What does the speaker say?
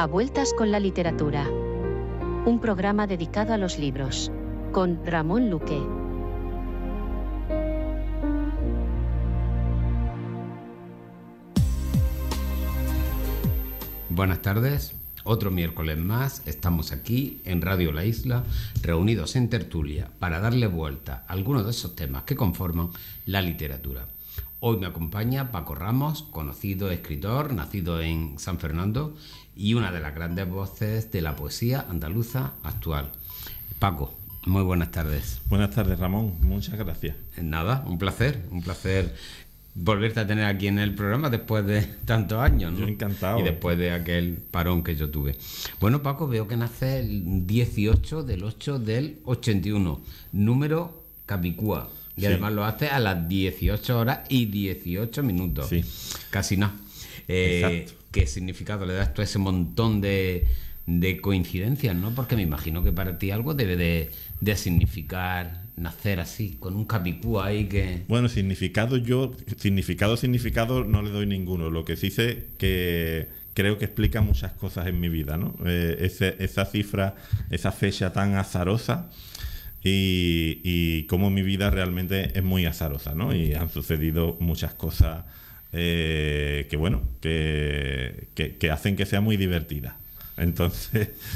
A Vueltas con la Literatura. Un programa dedicado a los libros. Con Ramón Luque. Buenas tardes, otro miércoles más estamos aquí en Radio La Isla, reunidos en tertulia para darle vuelta a algunos de esos temas que conforman la literatura. Hoy me acompaña Paco Ramos, conocido escritor, nacido en San Fernando y una de las grandes voces de la poesía andaluza actual. Paco, muy buenas tardes. Buenas tardes, Ramón, muchas gracias. Nada, un placer volverte a tener aquí en el programa después de tantos años, ¿no? Yo encantado. Y después de aquel parón que yo tuve. Bueno, Paco, veo que nace el 18 del 8 del 81, número Capicúa. Y sí, además lo hace a las 18 horas y 18 minutos. Sí. Casi nada. ¿Qué significado le das tú a ese montón de coincidencias, no? Porque me imagino que para ti algo debe de significar nacer así, con un Capicúa ahí que... Bueno, significado no le doy ninguno. Lo que sí sé que creo que explica muchas cosas en mi vida, ¿no? Esa cifra, esa fecha tan azarosa y cómo mi vida realmente es muy azarosa, ¿no? Y han sucedido muchas cosas que hacen que sea muy divertida. Entonces...